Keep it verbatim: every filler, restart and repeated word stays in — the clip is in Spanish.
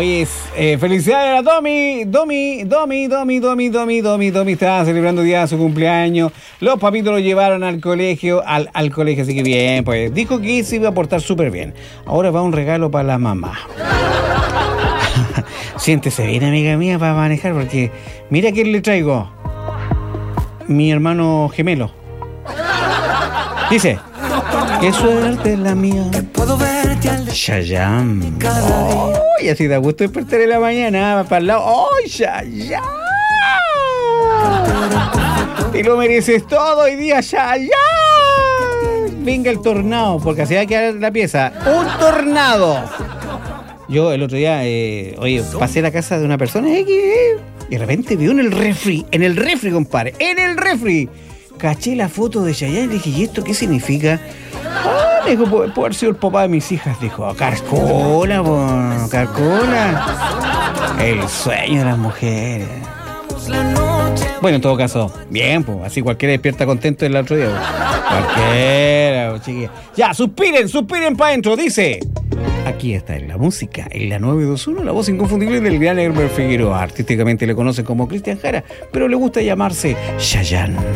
Oye, eh, felicidades a Domi, Domi, Domi, Domi, Domi, Domi, Domi, Domi, estaba celebrando el día de su cumpleaños. Los papitos lo llevaron al colegio, al, al colegio, así que bien, pues dijo que se iba a portar súper bien. Ahora va un regalo para la mamá. Siéntese bien, amiga mía, para manejar, porque mira quién le traigo. Mi hermano gemelo. Dice, qué suerte la mía. Chayanne. Oh, y así da gusto despertar en la mañana para el lado. ¡Oh, Chayanne! Te lo mereces todo hoy día, Chayanne. Venga el tornado, porque así va a quedar la pieza. ¡Un tornado! Yo el otro día, eh, oye, pasé a la casa de una persona X, eh, y de repente vio en el refri, en el refri, compadre, en el refri. Caché la foto de Chayanne y dije, ¿y esto qué significa? Ah, me dijo, puede haber sido el papá de mis hijas. Dijo, Carcola, po, Carcola. El sueño de las mujeres. Bueno, en todo caso, bien, pues, así cualquiera despierta contento el otro día. Po. Cualquiera, po, chiquilla. Ya, suspiren, suspiren para adentro, dice. Aquí está en la música, en la nueve dos uno, la voz inconfundible del gran Herbert Figueroa. Artísticamente le conocen como Cristian Jara, pero le gusta llamarse Chayanne.